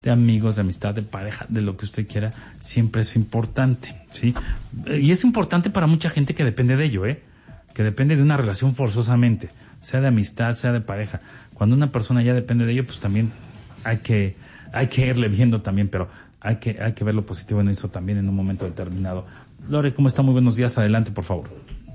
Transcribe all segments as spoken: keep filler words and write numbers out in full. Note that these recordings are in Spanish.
de amigos, de amistad, de pareja, de lo que usted quiera, siempre es importante, ¿sí? Y es importante para mucha gente que depende de ello, ¿eh? Que depende de una relación forzosamente, sea de amistad, sea de pareja. Cuando una persona ya depende de ello, pues también hay que, hay que irle viendo también, pero hay que, hay que ver lo positivo en eso también en un momento determinado. Lore, ¿cómo está? Muy buenos días, adelante, por favor.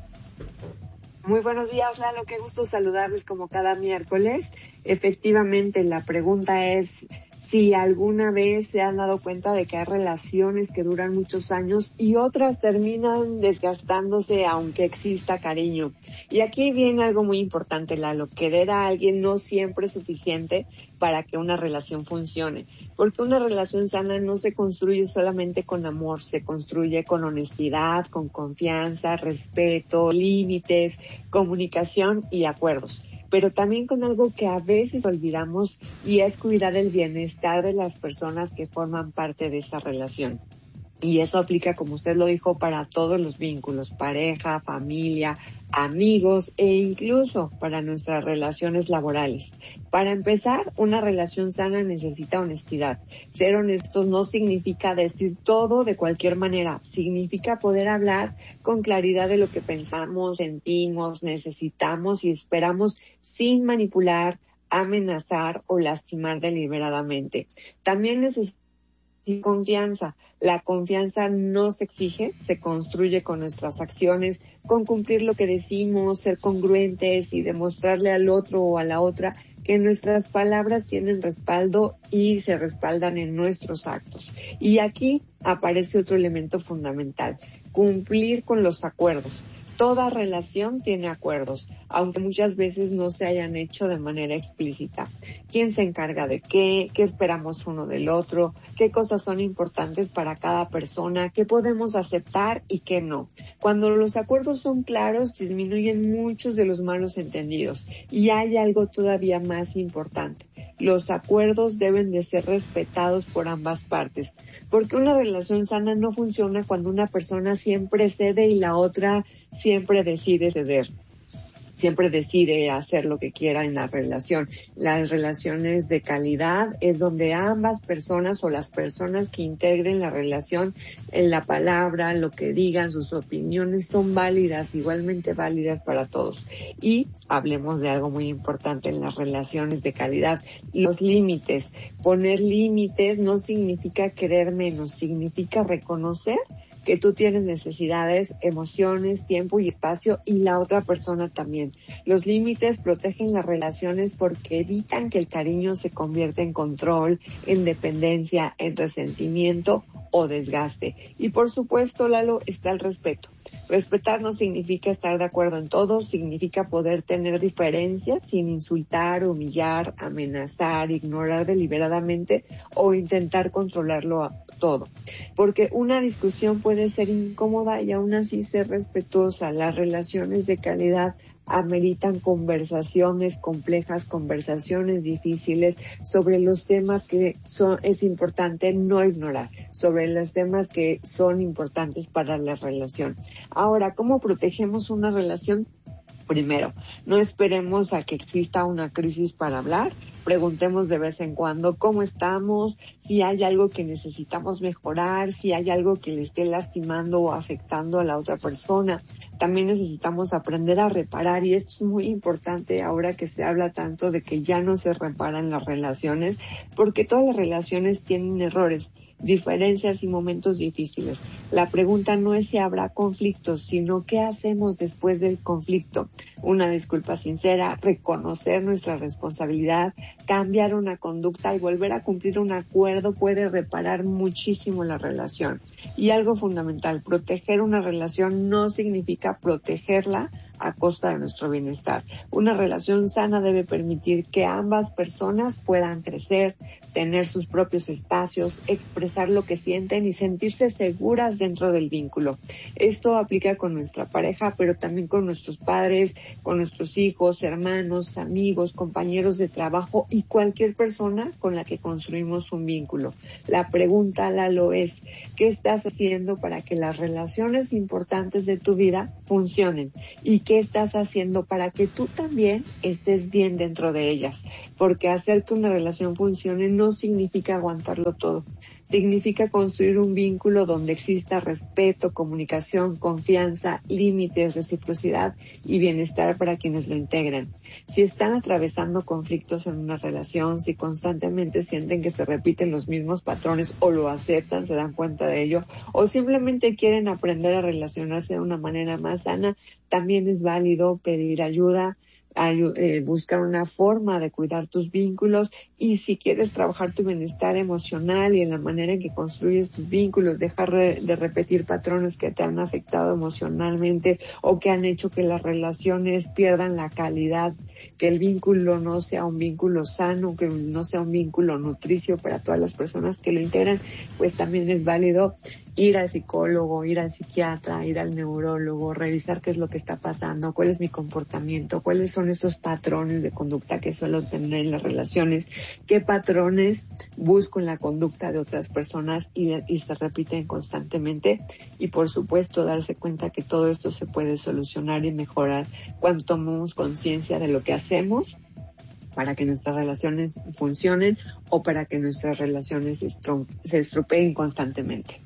Muy buenos días, Lalo, qué gusto saludarles como cada miércoles. Efectivamente, la pregunta es si alguna vez se han dado cuenta de que hay relaciones que duran muchos años y otras terminan desgastándose aunque exista cariño. Y aquí viene algo muy importante, Lalo. Querer a alguien no siempre es suficiente para que una relación funcione. Porque una relación sana no se construye solamente con amor, se construye con honestidad, con confianza, respeto, límites, comunicación y acuerdos. Pero también con algo que a veces olvidamos y es cuidar el bienestar de las personas que forman parte de esa relación. Y eso aplica, como usted lo dijo, para todos los vínculos, pareja, familia, amigos e incluso para nuestras relaciones laborales. Para empezar, una relación sana necesita honestidad. Ser honestos no significa decir todo de cualquier manera, significa poder hablar con claridad de lo que pensamos, sentimos, necesitamos y esperamos sin manipular, amenazar o lastimar deliberadamente. También necesitamos y confianza. La confianza no se exige, se construye con nuestras acciones, con cumplir lo que decimos, ser congruentes y demostrarle al otro o a la otra que nuestras palabras tienen respaldo y se respaldan en nuestros actos. Y aquí aparece otro elemento fundamental, cumplir con los acuerdos. Toda relación tiene acuerdos, aunque muchas veces no se hayan hecho de manera explícita. ¿Quién se encarga de qué? ¿Qué esperamos uno del otro? ¿Qué cosas son importantes para cada persona? ¿Qué podemos aceptar y qué no? Cuando los acuerdos son claros, disminuyen muchos de los malos entendidos. Y hay algo todavía más importante. Los acuerdos deben de ser respetados por ambas partes, porque una relación sana no funciona cuando una persona siempre cede y la otra siempre decide ceder. Siempre decide hacer lo que quiera en la relación. Las relaciones de calidad es donde ambas personas o las personas que integren la relación en la palabra, lo que digan, sus opiniones son válidas, igualmente válidas para todos. Y hablemos de algo muy importante en las relaciones de calidad, los límites. Poner límites no significa querer menos, significa reconocer que tú tienes necesidades, emociones, tiempo y espacio y la otra persona también. Los límites protegen las relaciones porque evitan que el cariño se convierta en control, en dependencia, en resentimiento o desgaste. Y por supuesto, Lalo, está el respeto. Respetar no significa estar de acuerdo en todo, significa poder tener diferencias sin insultar, humillar, amenazar, ignorar deliberadamente o intentar controlarlo todo. Porque una discusión puede ser incómoda y aún así ser respetuosa. Las relaciones de calidad ameritan conversaciones complejas, conversaciones difíciles sobre los temas que son, es importante no ignorar, sobre los temas que son importantes para la relación. Ahora, ¿cómo protegemos una relación? Primero, no esperemos a que exista una crisis para hablar. Preguntemos de vez en cuando cómo estamos, si hay algo que necesitamos mejorar, si hay algo que le esté lastimando o afectando a la otra persona. También necesitamos aprender a reparar y esto es muy importante ahora que se habla tanto de que ya no se reparan las relaciones, porque todas las relaciones tienen errores, diferencias y momentos difíciles. La pregunta no es si habrá conflictos, sino qué hacemos después del conflicto. Una disculpa sincera, reconocer nuestra responsabilidad, cambiar una conducta y volver a cumplir un acuerdo puede reparar muchísimo la relación. Y algo fundamental, proteger una relación no significa protegerla a costa de nuestro bienestar. Una relación sana debe permitir que ambas personas puedan crecer, tener sus propios espacios, expresar lo que sienten y sentirse seguras dentro del vínculo. Esto aplica con nuestra pareja, pero también con nuestros padres, con nuestros hijos, hermanos, amigos, compañeros de trabajo y cualquier persona con la que construimos un vínculo. La pregunta, Lalo, es ¿qué estás haciendo para que las relaciones importantes de tu vida funcionen? ¿Y qué estás haciendo para que tú también estés bien dentro de ellas. Porque hacer que una relación funcione no significa aguantarlo todo. Significa construir un vínculo donde exista respeto, comunicación, confianza, límites, reciprocidad y bienestar para quienes lo integran. Si están atravesando conflictos en una relación, si constantemente sienten que se repiten los mismos patrones o lo aceptan, se dan cuenta de ello, o simplemente quieren aprender a relacionarse de una manera más sana, también es válido pedir ayuda, Eh, buscar una forma de cuidar tus vínculos, y si quieres trabajar tu bienestar emocional y en la manera en que construyes tus vínculos, dejar de, de repetir patrones que te han afectado emocionalmente o que han hecho que las relaciones pierdan la calidad, que el vínculo no sea un vínculo sano, que no sea un vínculo nutricio para todas las personas que lo integran, pues también es válido ir al psicólogo, ir al psiquiatra, ir al neurólogo, revisar qué es lo que está pasando, cuál es mi comportamiento, cuáles son estos patrones de conducta que suelo tener en las relaciones, qué patrones busco en la conducta de otras personas y, y se repiten constantemente, y por supuesto darse cuenta que todo esto se puede solucionar y mejorar cuando tomamos conciencia de lo que hacemos para que nuestras relaciones funcionen o para que nuestras relaciones se, estro- se estropeen constantemente.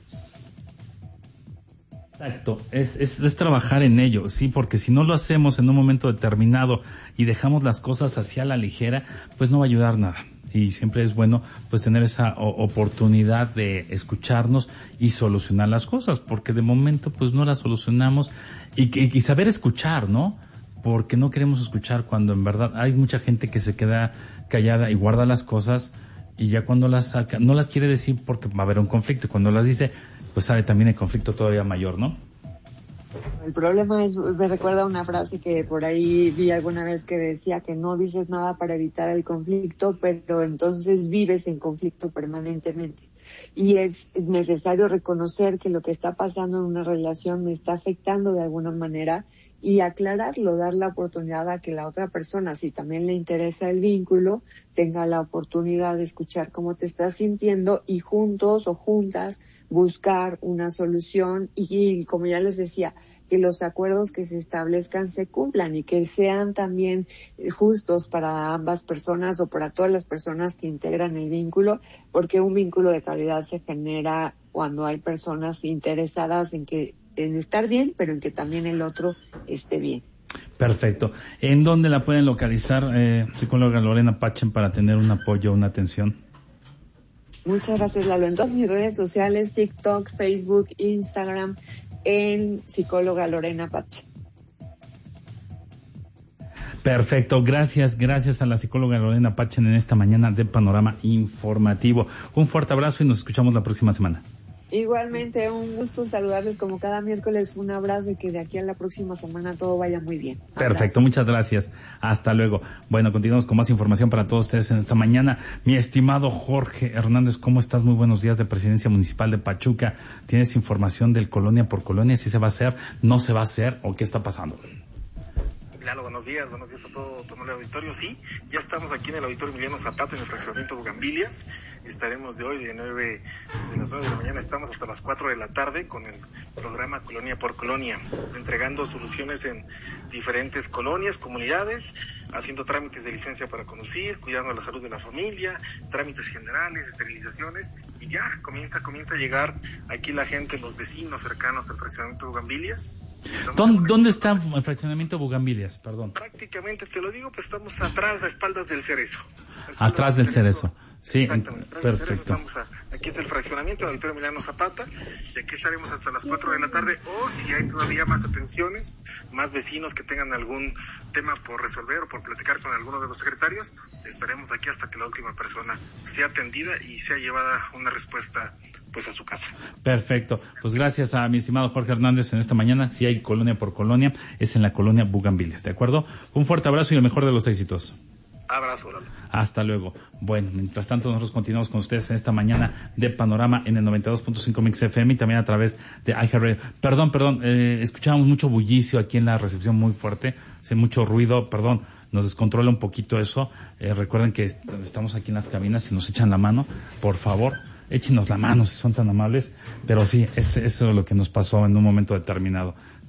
Exacto, es, es, es trabajar en ello, sí, porque si no lo hacemos en un momento determinado y dejamos las cosas así a la ligera, pues no va a ayudar nada. Y siempre es bueno pues tener esa o, oportunidad de escucharnos y solucionar las cosas, porque de momento pues no las solucionamos, y, y, y saber escuchar, ¿no? Porque no queremos escuchar cuando en verdad hay mucha gente que se queda callada y guarda las cosas, y ya cuando las saca, no las quiere decir porque va a haber un conflicto, y cuando las dice, pues sale también el conflicto todavía mayor, ¿no? El problema es, me recuerda una frase que por ahí vi alguna vez que decía que no dices nada para evitar el conflicto, pero entonces vives en conflicto permanentemente. Y es necesario reconocer que lo que está pasando en una relación me está afectando de alguna manera y aclararlo, dar la oportunidad a que la otra persona, si también le interesa el vínculo, tenga la oportunidad de escuchar cómo te estás sintiendo y juntos o juntas buscar una solución y, y como ya les decía, que los acuerdos que se establezcan se cumplan y que sean también justos para ambas personas o para todas las personas que integran el vínculo, porque un vínculo de calidad se genera cuando hay personas interesadas en que en estar bien, pero en que también el otro esté bien. Perfecto. ¿En dónde la pueden localizar, eh, psicóloga Lorena Pachen, para tener un apoyo, una atención? Muchas gracias, Lalo. En todas mis redes sociales, TikTok, Facebook, Instagram, en psicóloga Lorena Pachen. Perfecto, gracias, gracias a la psicóloga Lorena Pachen en esta mañana de Panorama Informativo. Un fuerte abrazo y nos escuchamos la próxima semana. Igualmente, un gusto saludarles como cada miércoles, un abrazo y que de aquí a la próxima semana todo vaya muy bien. Abrazos. Perfecto, muchas gracias. Hasta luego. Bueno, continuamos con más información para todos ustedes en esta mañana. Mi estimado Jorge Hernández, ¿cómo estás? Muy buenos días, de Presidencia Municipal de Pachuca. ¿Tienes información del colonia por colonia? ¿Si se va a hacer, no se va a hacer o qué está pasando? Claro, buenos días, buenos días a todo, todo el auditorio. Sí, ya estamos aquí en el auditorio Emiliano Zapata, en el fraccionamiento Bugambilias. Estaremos de hoy de nueve, desde las nueve de la mañana, estamos hasta las cuatro de la tarde con el programa Colonia por Colonia, entregando soluciones en diferentes colonias, comunidades, haciendo trámites de licencia para conducir, cuidando la salud de la familia, trámites generales, esterilizaciones, y ya comienza, comienza a llegar aquí la gente, los vecinos cercanos al fraccionamiento Bugambilias. ¿Dónde, ¿Dónde está el fraccionamiento Bugambilias? Perdón. Prácticamente, te lo digo, pues estamos atrás, a espaldas del Cerezo. Atrás del Cerezo. Sí, exactamente, atrás perfecto. Del Cerezo estamos a, aquí es el fraccionamiento, el auditorio Emiliano Zapata, y aquí estaremos hasta las cuatro de la tarde, o si hay todavía más atenciones, más vecinos que tengan algún tema por resolver o por platicar con alguno de los secretarios, estaremos aquí hasta que la última persona sea atendida y sea llevada una respuesta pues a su casa. Perfecto, pues gracias a mi estimado Jorge Hernández en esta mañana. Si hay colonia por colonia, es en la colonia Bugambilias, ¿de acuerdo? Un fuerte abrazo y el mejor de los éxitos. Abrazo, Lalo. Hasta luego. Bueno, mientras tanto nosotros continuamos con ustedes en esta mañana de Panorama en el noventa y dos punto cinco Mix F M y también a través de iHeartRadio. Perdón, perdón, eh, escuchábamos mucho bullicio aquí en la recepción, muy fuerte, hace mucho ruido, perdón, nos descontrola un poquito eso. Eh, recuerden que est- estamos aquí en las cabinas y nos echan la mano, por favor. Échenos la mano si son tan amables, pero sí, es eso es lo que nos pasó en un momento determinado. Sí,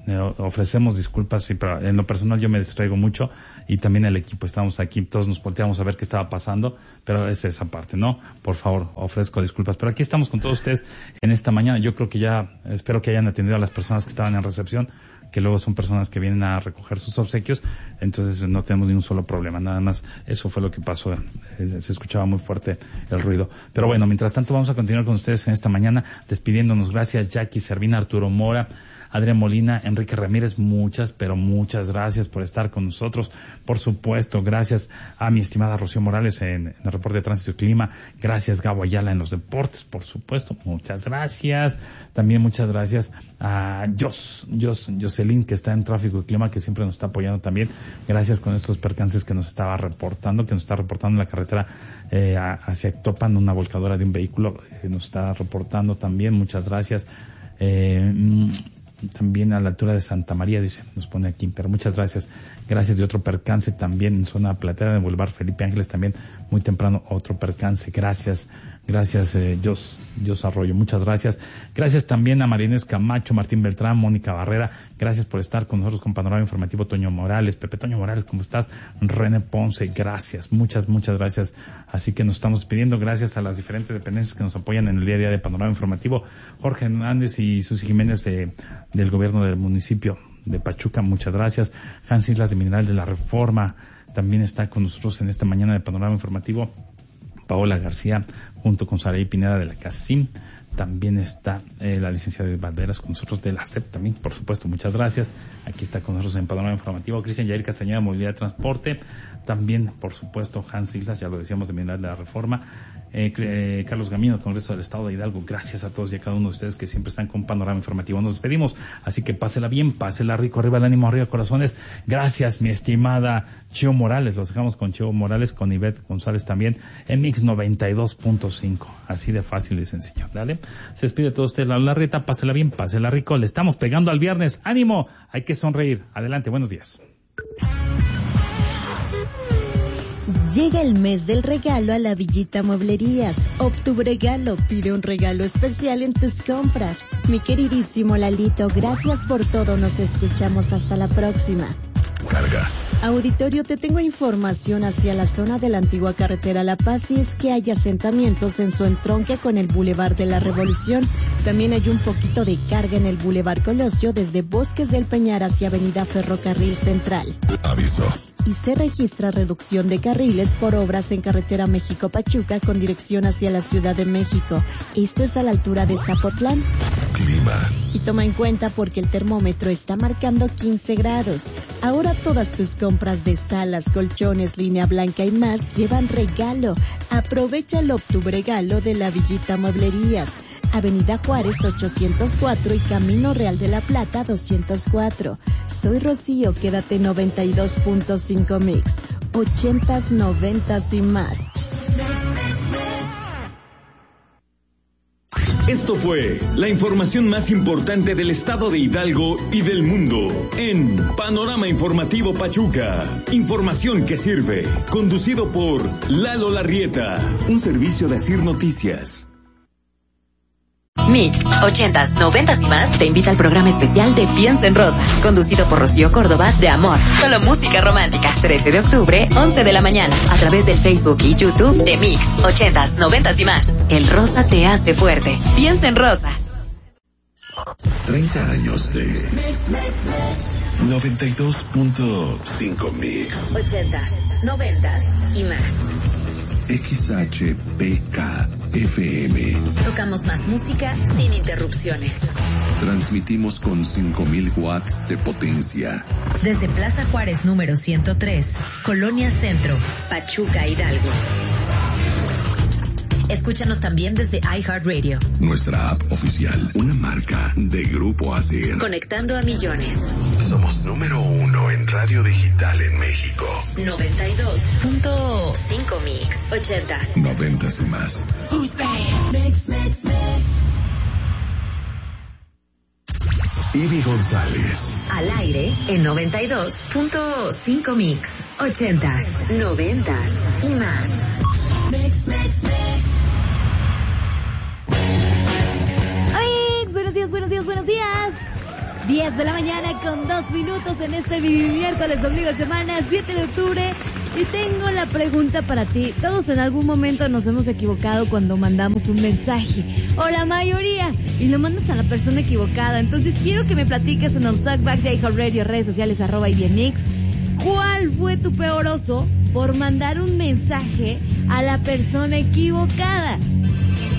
eh, ofrecemos disculpas, sí, pero en lo personal yo me distraigo mucho y también el equipo, estamos aquí, todos nos volteamos a ver qué estaba pasando, pero es esa parte, ¿no? Por favor, ofrezco disculpas, pero aquí estamos con todos ustedes en esta mañana. Yo creo que ya, espero que hayan atendido a las personas que estaban en recepción, que luego son personas que vienen a recoger sus obsequios, entonces no tenemos ni un solo problema, nada más eso fue lo que pasó, eh, se escuchaba muy fuerte el ruido. Pero bueno, mientras tanto vamos a continuar con ustedes en esta mañana, despidiéndonos. Gracias Jackie Servina, Arturo Mora, Adrián Molina, Enrique Ramírez, muchas, pero muchas gracias por estar con nosotros. Por supuesto, gracias a mi estimada Rocío Morales en, en el reporte de Tránsito y Clima. Gracias Gabo Ayala en los deportes, por supuesto. Muchas gracias. También muchas gracias a Jos, Jos, Jocelyn, que está en Tráfico y Clima, que siempre nos está apoyando también. Gracias con estos percances que nos estaba reportando, que nos está reportando en la carretera eh, hacia Ectopan, una volcadora de un vehículo, eh, nos está reportando también. Muchas gracias. Eh, También a la altura de Santa María, dice, nos pone aquí, pero muchas gracias. Gracias de otro percance también en zona plateada de Boulevard Felipe Ángeles, también muy temprano otro percance. Gracias, gracias, eh, Jos, Jos Arroyo, muchas gracias. Gracias también a Marinés Camacho, Martín Beltrán, Mónica Barrera, gracias por estar con nosotros con Panorama Informativo. Toño Morales, Pepe Toño Morales, ¿cómo estás? René Ponce, gracias, muchas, muchas gracias. Así que nos estamos pidiendo, gracias a las diferentes dependencias que nos apoyan en el día a día de Panorama Informativo. Jorge Hernández y Susi Jiménez de, del gobierno del municipio de Pachuca, muchas gracias. Hans Islas de Mineral de la Reforma también está con nosotros en esta mañana de Panorama Informativo. Paola García, junto con Saraí Pineda de la CACIM. También está eh, la licenciada de Valderas con nosotros de la C E P también, por supuesto, muchas gracias. Aquí está con nosotros en Panorama Informativo Cristian Yair Castañeda, Movilidad de Transporte. También, por supuesto, Hans Islas, ya lo decíamos, de Mineral de la Reforma. Eh, eh, Carlos Gamino, Congreso del Estado de Hidalgo. Gracias a todos y a cada uno de ustedes que siempre están con Panorama Informativo. Nos despedimos, así que pásela bien, pásela rico, arriba el ánimo, arriba corazones. Gracias, mi estimada Chio Morales. Los dejamos con Chio Morales, con Ivette González también, en Mix noventa y dos punto cinco. Así de fácil y sencillo, ¿dale? Se despide todo usted, la Larreta, pásela bien, pásela rico. Le estamos pegando al viernes. ¡Ánimo! Hay que sonreír. Adelante, buenos días. Llega el mes del regalo a la Villita Mueblerías. Obtubregalo, pide un regalo especial en tus compras. Mi queridísimo Lalito, gracias por todo. Nos escuchamos hasta la próxima. Carga. Auditorio, te tengo información hacia la zona de la antigua carretera La Paz y es que hay asentamientos en su entronque con el Boulevard de la Revolución. También hay un poquito de carga en el Boulevard Colosio desde Bosques del Peñar hacia Avenida Ferrocarril Central. Aviso. Y se registra reducción de carriles por obras en carretera México-Pachuca con dirección hacia la Ciudad de México. Esto es a la altura de Zapotlán. Clima. Y toma en cuenta porque el termómetro está marcando quince grados. Ahora todas tus compras de salas, colchones, línea blanca y más llevan regalo. Aprovecha el Obtubregalo de la Villita Mueblerías. Avenida Juárez ochocientos cuatro y Camino Real de la Plata doscientos cuatro. Soy Rocío, quédate noventa y dos punto cinco Mix. Ochentas, noventas y más. Esto fue la información más importante del estado de Hidalgo y del mundo en Panorama Informativo Pachuca. Información que sirve. Conducido por Lalo Larrieta. Un servicio de Asir Noticias. Mix, ochentas, noventas y más te invita al programa especial de Piensa en Rosa, conducido por Rocío Córdoba de Amor. Solo música romántica. trece de octubre, once de la mañana, a través del Facebook y YouTube de Mix, ochentas, noventas y más. El rosa te hace fuerte. Piensa en Rosa. treinta años de noventa y dos punto cinco Mix. ochentas, noventas y más. X H P K F M. Tocamos más música sin interrupciones. Transmitimos con cinco mil watts de potencia. Desde Plaza Juárez número ciento tres, Colonia Centro, Pachuca, Hidalgo. Escúchanos también desde iHeartRadio. Nuestra app oficial, una marca de Grupo Asir. Conectando a millones. Somos número uno en radio digital en México. noventa y dos punto cinco Mix. ochentas. Noventas y más. Ivy González. Al aire en noventa y dos punto cinco Mix. ochentas, noventas y más. Mix, mix, mix. Ay, buenos días, buenos días, buenos días. Bien. diez de la mañana con dos minutos en este miércoles, domingo de semana, siete de octubre. Y tengo la pregunta para ti. Todos en algún momento nos hemos equivocado cuando mandamos un mensaje, o la mayoría, y lo mandas a la persona equivocada. Entonces quiero que me platiques en el Talkback de iHeartRadio, redes sociales, arroba I D M X. ¿Cuál fue tu peor oso por mandar un mensaje a la persona equivocada?